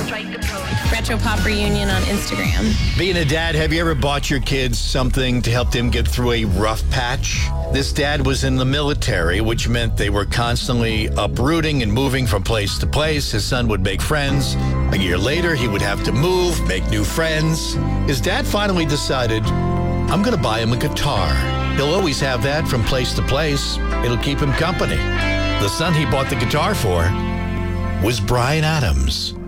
Retro Pop Reunion on Instagram. Being a dad, have you ever bought your kids something to help them get through a rough patch? This dad was in the military, which meant they were constantly uprooting and moving from place to place. His son would make friends. A year later, he would have to move, make new friends. His dad finally decided, I'm going to buy him a guitar. He'll always have that from place to place. It'll keep him company. The son he bought the guitar for was Bryan Adams.